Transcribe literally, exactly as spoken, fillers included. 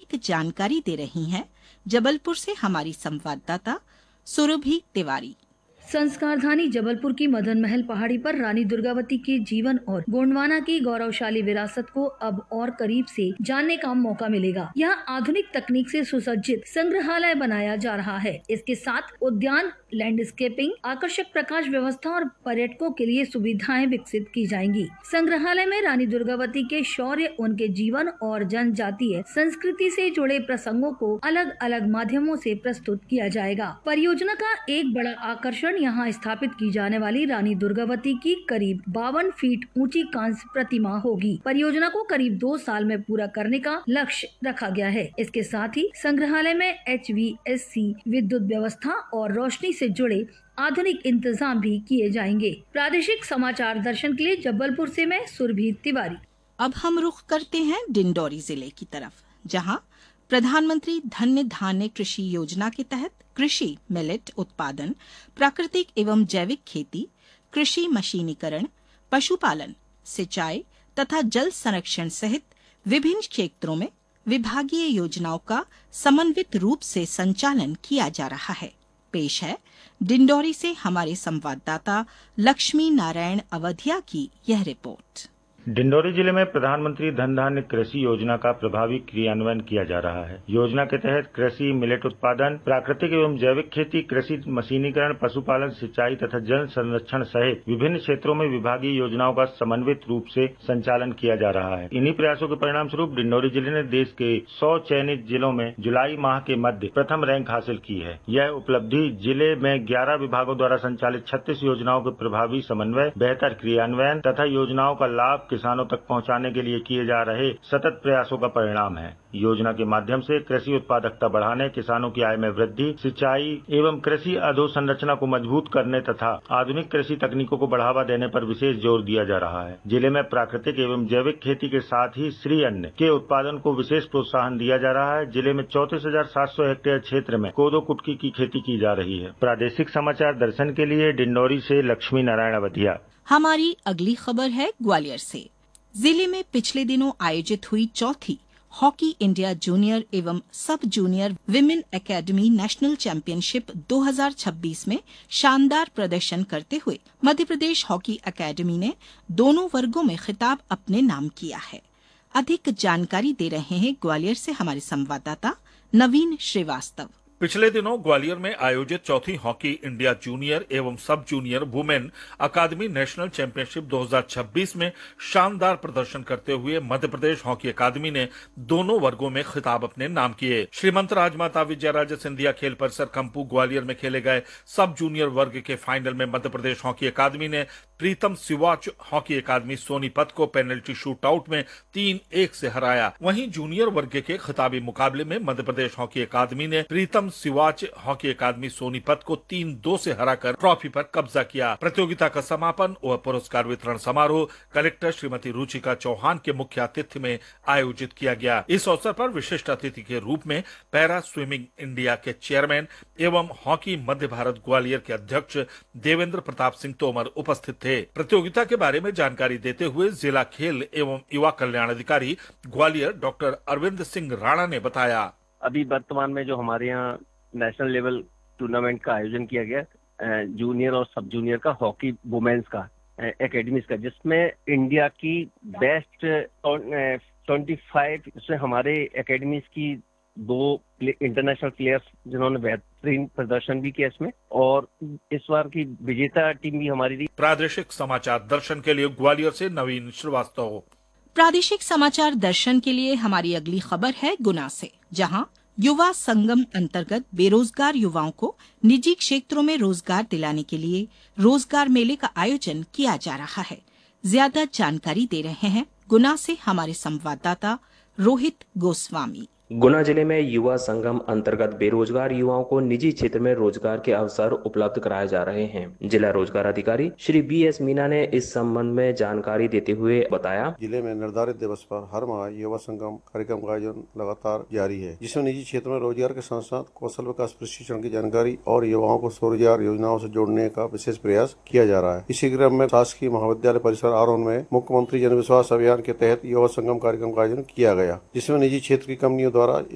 अधिक जानकारी दे रही हैं जबलपुर से हमारी संवाददाता सुरभि तिवारी। संस्कारधानी जबलपुर की मदन महल पहाड़ी पर रानी दुर्गावती के जीवन और गोंडवाना की गौरवशाली विरासत को अब और करीब से जानने का मौका मिलेगा। यहाँ आधुनिक तकनीक से सुसज्जित संग्रहालय बनाया जा रहा है। इसके साथ उद्यान, लैंडस्केपिंग, आकर्षक प्रकाश व्यवस्था और पर्यटकों के लिए सुविधाएं विकसित की जाएंगी। संग्रहालय में रानी दुर्गावती के शौर्य, उनके जीवन और जनजातीय संस्कृति से जुड़े प्रसंगों को अलग अलग माध्यमों से प्रस्तुत किया जाएगा। परियोजना का एक बड़ा आकर्षण यहाँ स्थापित की जाने वाली रानी दुर्गावती की करीब बावन फीट ऊंची कांस्य प्रतिमा होगी। परियोजना को करीब दो साल में पूरा करने का लक्ष्य रखा गया है। इसके साथ ही संग्रहालय में एच वी एस सी विद्युत व्यवस्था और रोशनी से जुड़े आधुनिक इंतजाम भी किए जाएंगे। प्रादेशिक समाचार दर्शन के लिए जबलपुर से मैं सुरभि तिवारी। अब हम रुख करते हैं डिंडौरी जिले की तरफ, जहाँ प्रधानमंत्री धन्य धान्य कृषि योजना के तहत कृषि मिलेट उत्पादन, प्राकृतिक एवं जैविक खेती, कृषि मशीनीकरण, पशुपालन, सिंचाई तथा जल संरक्षण सहित विभिन्न क्षेत्रों में विभागीय योजनाओं का समन्वित रूप से संचालन किया जा रहा है। पेश है डिंडौरी से हमारे संवाददाता लक्ष्मी नारायण अवधिया की यह रिपोर्ट। डिंडौरी जिले में प्रधानमंत्री धन धान्य कृषि योजना का प्रभावी क्रियान्वयन किया जा रहा है। योजना के तहत कृषि मिलेट उत्पादन, प्राकृतिक एवं जैविक खेती, कृषि मशीनीकरण, पशुपालन, सिंचाई तथा जल संरक्षण सहित विभिन्न क्षेत्रों में विभागीय योजनाओं का समन्वित रूप से संचालन किया जा रहा है। इन्हीं प्रयासों के परिणाम स्वरूप डिंडौरी जिले ने देश के सौ चयनित जिलों में जुलाई माह के मध्य प्रथम रैंक हासिल की है। यह उपलब्धि जिले में ग्यारह विभागों द्वारा संचालित छत्तीस योजनाओं के प्रभावी समन्वय, बेहतर क्रियान्वयन तथा योजनाओं का लाभ किसानों तक पहुंचाने के लिए किए जा रहे सतत प्रयासों का परिणाम है। योजना के माध्यम से कृषि उत्पादकता बढ़ाने, किसानों की आय में वृद्धि, सिंचाई एवं कृषि अधोसंरचना को मजबूत करने तथा आधुनिक कृषि तकनीकों को बढ़ावा देने पर विशेष जोर दिया जा रहा है। जिले में प्राकृतिक एवं जैविक खेती के साथ ही श्री अन्न के उत्पादन को विशेष प्रोत्साहन दिया जा रहा है। जिले में चौंतीस हजार सात सौ हेक्टेयर क्षेत्र में कोदो कुटकी की खेती की जा रही है। प्रादेशिक समाचार दर्शन के लिए डिंडौरी से लक्ष्मी नारायण अवधिया। हमारी अगली खबर है ग्वालियर से। जिले में पिछले दिनों आयोजित हुई चौथी हॉकी इंडिया जूनियर एवं सब junior women academy national championship दो हज़ार छब्बीस में शानदार प्रदर्शन करते हुए मध्य प्रदेश हॉकी अकेडमी ने दोनों वर्गों में खिताब अपने नाम किया है। अधिक जानकारी दे रहे हैं ग्वालियर से हमारे संवाददाता नवीन श्रीवास्तव। पिछले दिनों ग्वालियर में आयोजित चौथी हॉकी इंडिया जूनियर एवं सब जूनियर वुमेन अकादमी नेशनल चैंपियनशिप दो हज़ार छब्बीस में शानदार प्रदर्शन करते हुए मध्य प्रदेश हॉकी अकादमी ने दोनों वर्गों में खिताब अपने नाम किए। श्रीमंत राजमाता विजयराजे सिंधिया खेल परिसर कंपू ग्वालियर में खेले गए सब जूनियर वर्ग के फाइनल में मध्य प्रदेश हॉकी अकादमी ने प्रीतम सिवाच हॉकी अकादमी सोनीपत को पेनल्टी शूट आउट में तीन एक से हराया। वहीं जूनियर वर्ग के खिताबी मुकाबले में मध्य प्रदेश हॉकी अकादमी ने प्रीतम सिवाच हॉकी अकादमी सोनीपत को तीन दो से हराकर ट्रॉफी पर कब्जा किया। प्रतियोगिता का समापन व पुरस्कार वितरण समारोह कलेक्टर श्रीमती रुचिका चौहान के मुख्य आतिथ्य में आयोजित किया गया। इस अवसर पर विशिष्ट अतिथि के रूप में पैरा स्विमिंग इंडिया के चेयरमैन एवं हॉकी मध्य भारत ग्वालियर के अध्यक्ष देवेंद्र प्रताप सिंह तोमर उपस्थित थे। प्रतियोगिता के बारे में जानकारी देते हुए जिला खेल एवं युवा कल्याण अधिकारी ग्वालियर डॉक्टर अरविंद सिंह राणा ने बताया, अभी वर्तमान में जो हमारे यहाँ नेशनल लेवल टूर्नामेंट का आयोजन किया गया जूनियर और सब जूनियर का हॉकी वुमेन्स का एकेडमीज का, जिसमें इंडिया की बेस्ट पच्चीस इसमें हमारे एकेडमीज की दो इंटरनेशनल प्लेयर्स जिन्होंने बेहतरीन प्रदर्शन भी किया इसमें, और इस बार की विजेता टीम भी हमारी थी। प्रादेशिक समाचार दर्शन के लिए ग्वालियर से नवीन श्रीवास्तव। प्रादेशिक समाचार दर्शन के लिए हमारी अगली खबर है गुना से, जहां युवा संगम अंतर्गत बेरोजगार युवाओं को निजी क्षेत्रों में रोजगार दिलाने के लिए रोजगार मेले का आयोजन किया जा रहा है। ज्यादा जानकारी दे रहे हैं गुना से हमारे संवाददाता रोहित गोस्वामी। गुना जिले में युवा संगम अंतर्गत बेरोजगार युवाओं को निजी क्षेत्र में रोजगार के अवसर उपलब्ध कराए जा रहे हैं। जिला रोजगार अधिकारी श्री बी एस मीना ने इस संबंध में जानकारी देते हुए बताया, जिले में निर्धारित दिवस पर हर माह युवा संगम कार्यक्रम का आयोजन लगातार जारी है, जिसमें निजी क्षेत्र में रोजगार के साथ साथ कौशल विकास प्रशिक्षण की जानकारी और युवाओं को स्वरोजगार योजनाओं से जोड़ने का विशेष प्रयास किया जा रहा है। इसी क्रम में शासकीय महाविद्यालय परिसर आरोन में मुख्यमंत्री जन विश्वास अभियान के तहत युवा संगम कार्यक्रम का आयोजन किया गया, जिसमें निजी क्षेत्र की कंपनियों द्वारा